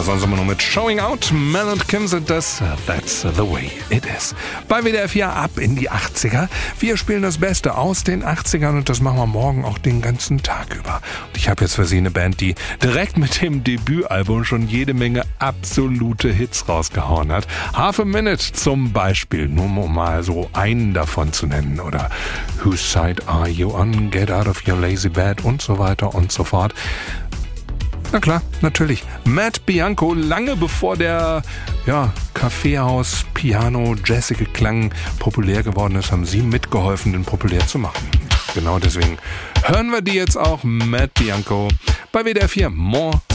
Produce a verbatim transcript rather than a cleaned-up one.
war sonst immer nur mit Showing Out. Mel und Kim sind das. That's the way it is. Bei W D R vier ab in die achtziger. Wir spielen das Beste aus den achtzigern und das machen wir morgen auch den ganzen Tag über. Und ich habe jetzt für Sie eine Band, die direkt mit dem Debütalbum schon jede Menge absolute Hits rausgehauen hat. Half a Minute zum Beispiel, nur um mal so einen davon zu nennen. Oder Whose Side Are You On? Get Out of Your Lazy Bed und so weiter und so fort. Na klar, natürlich. Matt Bianco, lange bevor der ja, Kaffeehaus, Piano, jazzige Klang populär geworden ist, haben Sie mitgeholfen, den populär zu machen. Genau deswegen hören wir die jetzt auch, Matt Bianco, bei W D R vier More